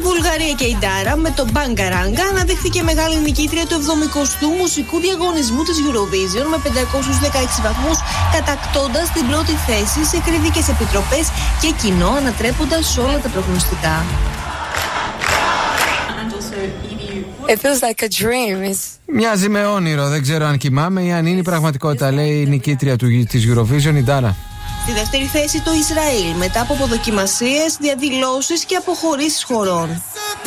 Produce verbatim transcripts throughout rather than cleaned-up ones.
Βουλγαρία και η Ντάρα με το Μπάνγκαράγκα αναδείχθηκε μεγάλη νικήτρια του εβδομηκοστού μουσικού διαγωνισμού της Eurovision με πεντακόσιους δεκαέξι βαθμούς, κατακτώντας την πρώτη θέση σε κριτικές επιτροπές και κοινό, ανατρέποντας όλα τα προγνωστικά. It feels like a dream. Μοιάζει με όνειρο, δεν ξέρω αν κοιμάμαι ή αν είναι η πραγματικότητα, λέει η νικήτρια του, της Eurovision, η Ντάρα. Στη δεύτερη θέση το Ισραήλ, μετά από αποδοκιμασίες, διαδηλώσεις και αποχωρήσεις χωρών.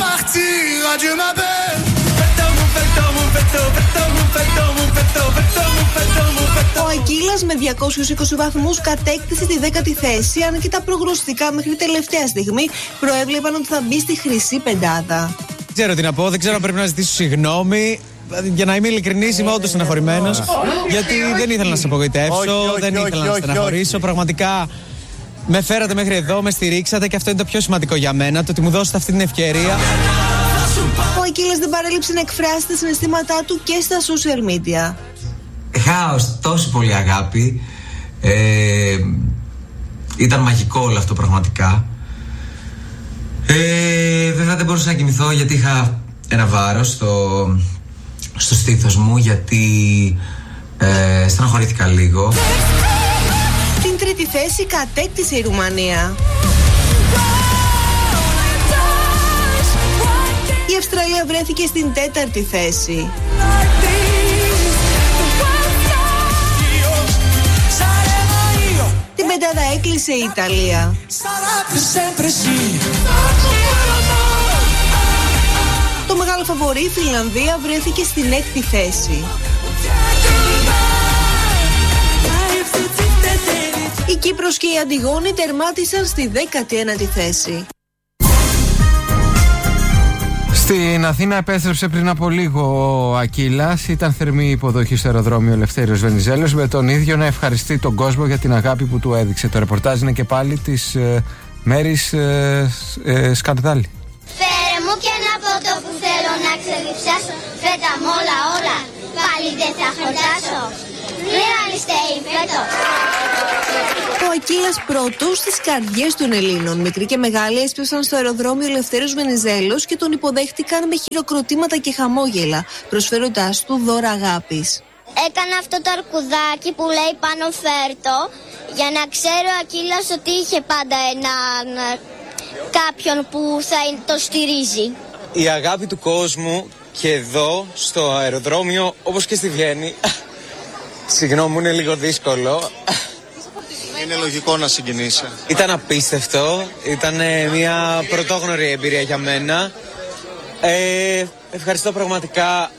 Ο Ακύλας με διακόσιους είκοσι βαθμούς κατέκτησε τη δέκατη θέση, αν και τα προγνωστικά μέχρι τελευταία στιγμή προέβλεπαν ότι θα μπει στη χρυσή πεντάδα. Δεν ξέρω τι να πω, δεν ξέρω αν πρέπει να ζητήσω συγγνώμη. Για να είμαι ειλικρινής, είμαι όντως στεναχωρημένος. Γιατί δεν ήθελα να σας απογοητεύσω, δεν ήθελα να στεναχωρήσω. Πραγματικά με φέρατε μέχρι εδώ, με στηρίξατε και αυτό είναι το πιο σημαντικό για μένα, το ότι μου δώσετε αυτή την ευκαιρία. Ο Ακύλας δεν παρέλειψε να εκφράσει τα συναισθήματά του και στα social media. Χάος, τόση πολύ αγάπη. Ε, ήταν μαγικό όλο αυτό πραγματικά. Ε, βέβαια δεν μπορούσα να κοιμηθώ γιατί είχα ένα βάρος στο, στο στήθος μου, γιατί ε, στεναχωρήθηκα λίγο. Την τρίτη θέση κατέκτησε η Ρουμανία. Η Αυστραλία βρέθηκε στην τέταρτη θέση. Την πεντάδα έκλεισε η Ιταλία. Το μεγάλο φαβορί, η Φινλανδία, βρέθηκε στην έκτη θέση. Η Κύπρος και η Αντιγόνη τερμάτισαν στη δέκατη ένατη θέση. Στην Αθήνα επέστρεψε πριν από λίγο ο Ακύλας. Ήταν θερμή υποδοχή στο αεροδρόμιο Ελευθέριος Βενιζέλος, με τον ίδιο να ευχαριστεί τον κόσμο για την αγάπη που του έδειξε. Το ρεπορτάζ είναι και πάλι της ε, Μέρης ε, ε, Σκανδάλη. Φέρε μου και ένα ποτό που θέλω να ξεδιψάσω. Φέτα μ' όλα όλα, πάλι δεν θα χορτάσω. Ο Ακύλας πρώτος στις καρδιές των Ελλήνων. Μικροί και μεγάλοι έσπευσαν στο αεροδρόμιο Ελευθέριος Βενιζέλος και τον υποδέχτηκαν με χειροκροτήματα και χαμόγελα, προσφέροντάς του δώρα αγάπης. Έκανα αυτό το αρκουδάκι που λέει πάνω φέρτο, για να ξέρει ο Ακύλας ότι είχε πάντα έναν κάποιον που θα το στηρίζει. Η αγάπη του κόσμου και εδώ στο αεροδρόμιο, όπως και στη Βιέννη. Συγγνώμη, είναι λίγο δύσκολο. Είναι λογικό να συγκινήσει. Ήταν απίστευτο. Ήταν μια πρωτόγνωρη εμπειρία για μένα. Ε, ευχαριστώ πραγματικά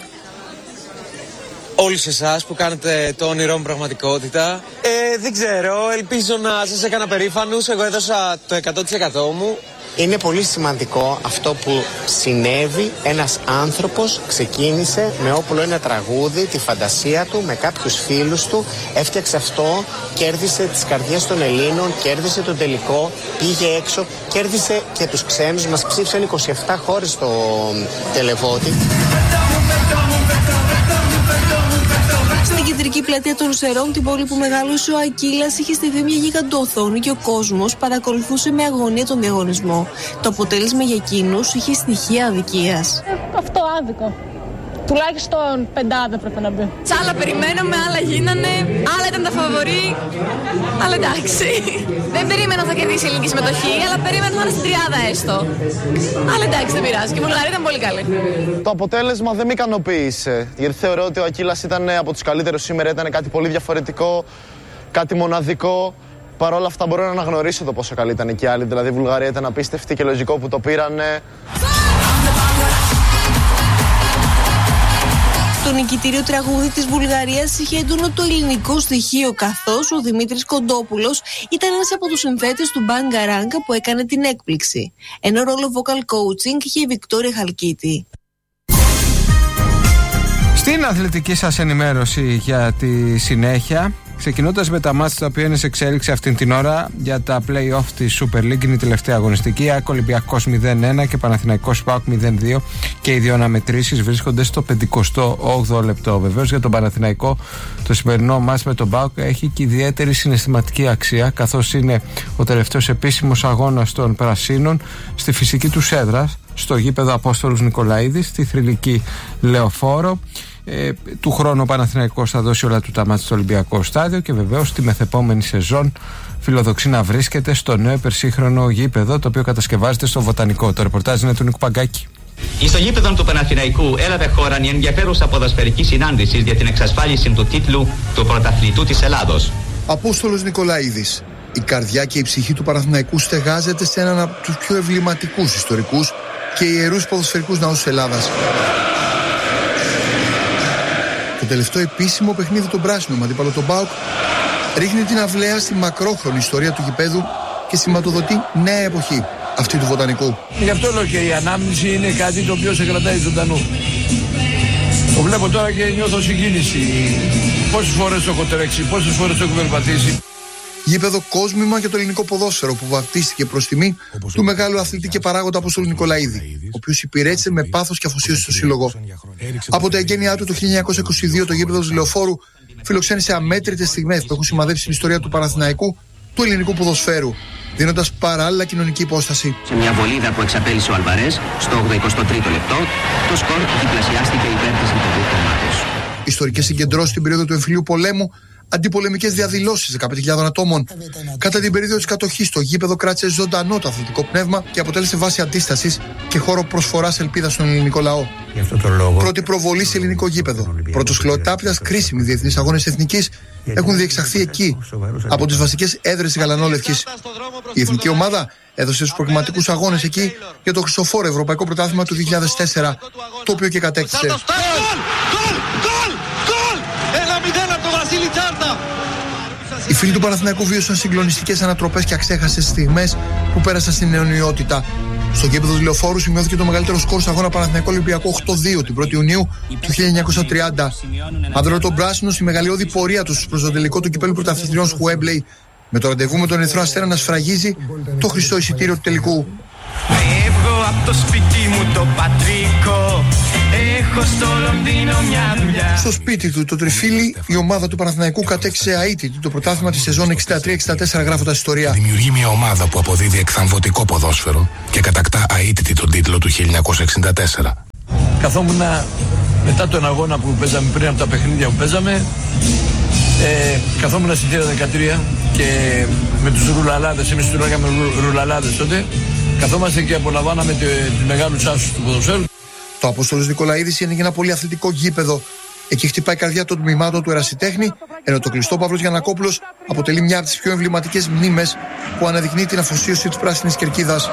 όλους εσάς που κάνετε το όνειρό μου πραγματικότητα. Ε, δεν ξέρω, ελπίζω να σας έκανα περήφανους. Εγώ έδωσα το εκατό τοις εκατό μου. Είναι πολύ σημαντικό αυτό που συνέβη. Ένας άνθρωπος ξεκίνησε με όπλο ένα τραγούδι, τη φαντασία του, με κάποιους φίλους του, έφτιαξε αυτό, κέρδισε τις καρδιές των Ελλήνων, κέρδισε τον τελικό, πήγε έξω, κέρδισε και τους ξένους. Μας ψήφισαν είκοσι επτά χώρες στο τελεβότη. Στην κεντρική πλατεία των Σερών, την πόλη που μεγάλωσε ο Ακύλας, είχε στηθεί μια γιγαντοοθόνη και ο κόσμος παρακολουθούσε με αγωνία τον διαγωνισμό. Το αποτέλεσμα για εκείνους είχε στοιχεία αδικίας. Ε, αυτό άδικο. Τουλάχιστον πεντάδα πρέπει να μπει. Σ' άλλα περιμέναμε, άλλα γίνανε, άλλα ήταν τα φαβορί. Αλλά εντάξει. Δεν περίμενα θα κερδίσει η ελληνική συμμετοχή, αλλά περίμενα να είναι στην τριάδα έστω. Αλλά εντάξει, δεν πειράζει. Και η Βουλγαρία ήταν πολύ καλή. Το αποτέλεσμα δεν με ικανοποίησε. Γιατί θεωρώ ότι ο Ακύλας ήταν από τους καλύτερους σήμερα, ήταν κάτι πολύ διαφορετικό, κάτι μοναδικό. Παρ' όλα αυτά μπορώ να αναγνωρίσω το πόσο καλή ήταν και οι άλλοι. Δηλαδή η Βουλγαρία ήταν απίστευτη και λογικό που το πήρανε. Το νικητήριο τραγούδι της Βουλγαρίας είχε έντονο το ελληνικό στοιχείο, καθώς ο Δημήτρης Κοντόπουλος ήταν ένας από τους συνθέτες του Μπάνγκαράγκα που έκανε την έκπληξη. Ενώ ρόλο vocal coaching είχε η Βικτόρια Χαλκίτη. Στην αθλητική σας ενημέρωση για τη συνέχεια, Ξεκινώντας με τα μάτς τα οποία είναι σε εξέλιξη αυτήν την ώρα για τα play-off της Super League, είναι η τελευταία αγωνιστική. ΑΕΚ Ολυμπιακός μηδέν ένα και Παναθηναϊκός ΠΑΟΚ μηδέν δύο και οι δύο αναμετρήσεις βρίσκονται στο πενηκοστό όγδοο λεπτό. Βεβαίως για τον Παναθηναϊκό το σημερινό μάτς με τον ΠΑΟΚ έχει και ιδιαίτερη συναισθηματική αξία, καθώς είναι ο τελευταίος επίσημος αγώνας των Πρασίνων στη φυσική τους έδρα, στο γήπεδο Απόστολους Νικολαίδης, στη θρυλική Λεωφόρο. Ε, του χρόνου ο Παναθηναϊκός θα δώσει όλα του τα μάτια στο Ολυμπιακό Στάδιο και βεβαίως τη μεθεπόμενη σεζόν φιλοδοξεί να βρίσκεται στο νέο υπερσύγχρονο γήπεδο, το οποίο κατασκευάζεται στο Βοτανικό. Το ρεπορτάζ είναι του Νίκου Παγκάκη. Στο γήπεδο του Παναθηναϊκού έλαβε χώρα μια ενδιαφέρουσα ποδοσφαιρική συνάντηση για την εξασφάλιση του τίτλου του πρωταθλητού της Ελλάδος. Απόστολος Νικολαίδης. Η καρδιά και η ψυχή του Παναθηναϊκού στεγάζεται σε έναν από τους πιο εμβληματικούς ιστορικούς και ιερούς ποδοσφαιρικούς ναούς της Ελλάδας. Το τελευταίο επίσημο παιχνίδι των πράσινων με αντίπαλο τον ΠΑΟΚ ρίχνει την αυλαία στη μακρόχρονη ιστορία του γηπέδου και σηματοδοτεί νέα εποχή, αυτή του Βοτανικού. Γι' αυτό λέω και η ανάμνηση είναι κάτι το οποίο σε κρατάει ζωντανό. Το βλέπω τώρα και νιώθω συγκίνηση. Πόσες φορές το έχω τρέξει, πόσες φορές το έχω περπατήσει. Γήπεδο κόσμημα για το ελληνικό ποδόσφαιρο που βαπτίστηκε προς τιμή του μεγάλου αθλητή και παράγοντα Αποστόλου Νικολαίδη, ο οποίος υπηρέτησε με πάθος και αφοσίωση στο σύλλογο. Από τα εγγένειά του το χίλια εννιακόσια είκοσι δύο το γήπεδο της Λεωφόρου φιλοξένησε αμέτρητες στιγμές που έχουν σημαδέψει την ιστορία του Παναθηναϊκού, του ελληνικού ποδοσφαίρου, δίνοντας παράλληλα κοινωνική υπόσταση. Σε μια βολίδα που εξαπέλυσε ο Αλβαρές στο ογδοηκοστό τρίτο λεπτό, το σκορ διπλασιάστηκε υπέρ της Ιταλικής κομμάτων. Ιστορικές συγκεντρώσεις στην περίοδο του εμφυλίου πολέμου, αντιπολεμικές διαδηλώσεις δεκαπέντε χιλιάδων ατόμων. Κατά την περίοδο της κατοχής, το γήπεδο κράτησε ζωντανό το αθλητικό πνεύμα και αποτέλεσε βάση αντίστασης και χώρο προσφοράς ελπίδας στον ελληνικό λαό. Λόγο... Πρώτη προβολή σε ελληνικό γήπεδο. Πρώτος χλωτάπιας κρίσιμοι διεθνείς αγώνες εθνικής έχουν διεξαχθεί εκεί, από τις βασικές έδρες της Γαλανόλευκης. Η εθνική ομάδα έδωσε τους προκριματικούς αγώνες εκεί για το χρυσοφόρο Ευρωπαϊκό Πρωτάθλημα του δύο χιλιάδες τέσσερα, το οποίο και κατέκτησε. Οι φίλοι του Παναθηναϊκού βίωσαν συγκλονιστικές ανατροπές και αξέχαστες στιγμές που πέρασαν στην αιωνιότητα. Στο γήπεδο του Λεωφόρου σημειώθηκε το μεγαλύτερο σκορ στο αγώνα Παναθηναϊκό Ολυμπιακό οκτώ δύο την πρώτη Ιουνίου του χίλια εννιακόσια τριάντα. Ανδρώνει τον πράσινο στη μεγαλειώδη πορεία του προς το τελικό του κυπέλλου πρωταθλητριών στο Γουέμπλεϊ, με το ραντεβού με τον Ερυθρό Αστέρα να σφραγίζει το χρυσό εισιτήριο του τελικού. Φεύγω από το σπίτι μου το πατρικό. Έχω στο Λονδίνο μια δουλειά. Στο σπίτι του, το Τριφύλι, η ομάδα του Παναθηναϊκού κατέκτησε αίτητη το πρωτάθλημα τη σεζόν εξήντα τρία εξήντα τέσσερα, γράφοντας ιστορία. Δημιουργεί μια ομάδα που αποδίδει εκθαμβωτικό ποδόσφαιρο και κατακτά αίτητη τον τίτλο του χίλια εννιακόσια εξήντα τέσσερα. Καθόμουν μετά τον αγώνα που παίζαμε πριν από τα παιχνίδια που παίζαμε. Ε, καθόμουν στην θύρα δεκατρία και με τους ρουλαλάδες, εμείς του λέγαμε ρουλαλάδες τότε, καθόμαστε και απολαμβάναμε τους μεγάλους άσους του ποδοσφαίρου. Το Απόστολος Νικολαίδης είναι ένα πολύ αθλητικό γήπεδο. Εκεί χτυπάει η καρδιά των τμήματων του ερασιτέχνη, ενώ το κλειστό Παύλος Γιαννακόπουλος αποτελεί μια από τις πιο εμβληματικές μνήμες που αναδεικνύει την αφοσίωση της πράσινης κερκίδας.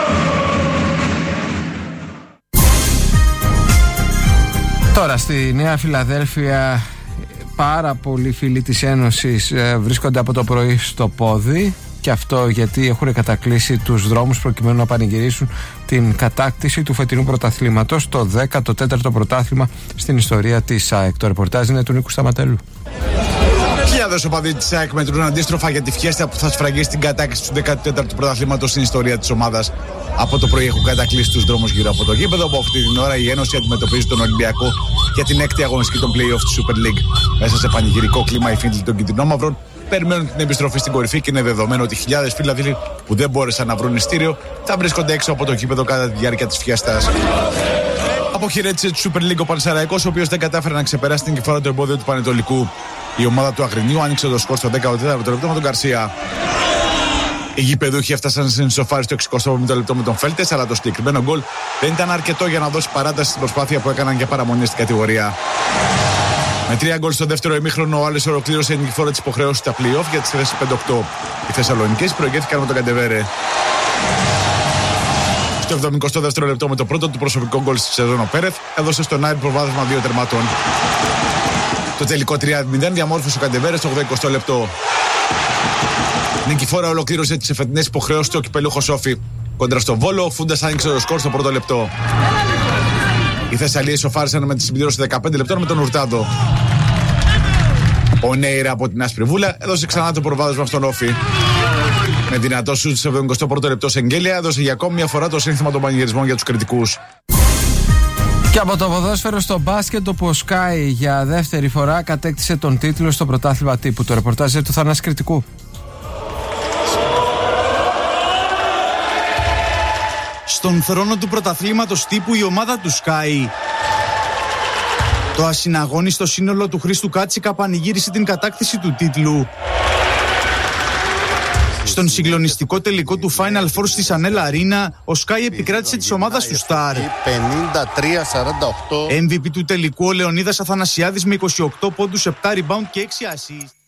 Τώρα στη Νέα Φιλαδέλφια πάρα πολλοί φίλοι της Ένωσης βρίσκονται από το πρωί στο πόδι, και αυτό γιατί έχουν κατακλείσει τους δρόμους προκειμένου να πανηγυρίσουν την κατάκτηση του φετινού πρωταθλήματος, το δέκατο τέταρτο πρωτάθλημα στην ιστορία της ΑΕΚ. Το ρεπορτάζ είναι του Νίκου Σταματέλου. Χιλιάδες οπαδοί της ΑΕΚ μετρούν αντίστροφα για τη φιέστα που θα σφραγίσει την κατάκτηση του δέκατου τέταρτου πρωταθλήματος στην ιστορία της ομάδας. Από το πρωί έχουν κατακλείσει τους δρόμους γύρω από το γήπεδο, που αυτή την ώρα η Ένωση αντιμετωπίζει τον Ολυμπιακό για την έκτη αγωνιστική των play-off της Super League. Μέσα σε πανηγυρικό κλίμα, οι φίλοι των κυτρινόμαυρων περιμένουν την επιστροφή στην κορυφή και είναι δεδομένο ότι χιλιάδες φίλοι που δεν μπόρεσαν να βρουν ειστήριο θα βρίσκονται έξω από το γήπεδο κατά τη διάρκεια της φιέστας. Αποχαιρέτησε τη Super League ο Πανσεραϊκός, ο οποίος δεν κατάφερε να ξεπεράσει την κυφόρα του εμπόδιο του Πανετολικού. Η ομάδα του Αγρινίου άνοιξε το σκορ στο δέκατο τέταρτο λεπτό με τον Γκαρσία. Οι γηπεδούχοι έφτασαν στην ισοφάριση στο εξηκοστό πέμπτο λεπτό με τον Φέλτες, αλλά το συγκεκριμένο γκολ δεν ήταν αρκετό για να δώσει παράταση στην προσπάθεια που έκαναν για παραμονή στην κατηγορία. Με τρία γκολ στο δεύτερο ημίχρονο, ο Άλες ολοκλήρωσε την νικηφόρα της υποχρέωσης στα play-off για τις θέσεις πέντε οκτώ. Οι Θεσσαλονικές προηγήθηκαν με τον Καντεβέρε. Στο εβδομηκοστό δεύτερο λεπτό, με το πρώτο του προσωπικό γκολ στη σεζόν, ο Πέρεθ έδωσε στον Άιρ προβάδισμα δύο τερμάτων. Το τελικό τρία μηδέν διαμόρφωσε ο Καντεβέρε στο ογδοηκοστό λεπτό. Νικηφόρα ολοκλήρωσε τις εφετινές υποχρεώσεις του κυπελούχο Σόφι. Κόντρα στο Βόλο, ο Φούντας άνοιξε το σκορ στο πρώτο λεπτό. Οι Θεσσαλίες σοφάρισαν με τη συμπλήρωση δεκαπέντε λεπτών με τον Ουρτάδο. Ο Νέιρα από την Άσπρη Βούλα έδωσε ξανά το προβάδισμα στον Όφη. Με δυνατό σουτ στο εβδομηκοστό πρώτο λεπτό Σεγγέλια έδωσε για ακόμη μια φορά το σύνθημα των πανηγυρισμών για τους κριτικούς. Και από το ποδόσφαιρο στο μπάσκετ, όπου ο Sky για δεύτερη φορά κατέκτησε τον τίτλο στο πρωτάθλημα τύπου. Το ρεπορτάζ του Θανάση Κριτικού. Στον θρόνο του πρωταθλήματος τύπου η ομάδα του Sky, το ασυναγώνιστο σύνολο του Χρήστου Κάτσικα, πανηγύρισε την κατάκτηση του τίτλου. Στον συγκλονιστικό τελικό του Final Four στη Σανέλα Αρίνα, ο Sky επικράτησε της ομάδας του Star. πενήντα τρία σαράντα οκτώ. εμ βι πι του τελικού ο Λεωνίδας Αθανασιάδης με είκοσι οκτώ πόντους, επτά rebound και έξι assist.